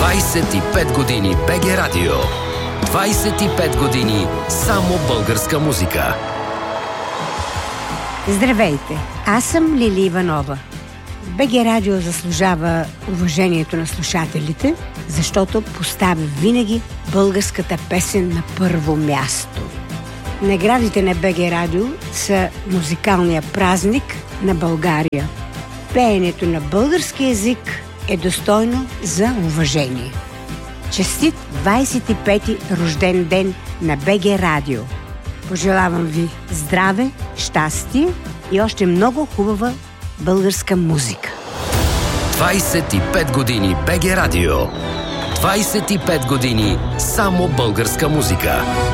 25 години БГ Радио. 25 години само българска музика. Здравейте, аз съм Лили Иванова. БГ Радио заслужава уважението на слушателите, защото поставя винаги българската песен на първо място. Наградите на БГ Радио са музикалния празник на България. Пеенето на български език е достойно за уважение. Честит 25-ти рожден ден на БГ Радио! Пожелавам ви здраве, щастие и още много хубава българска музика. 25 години БГ Радио. 25 години само българска музика.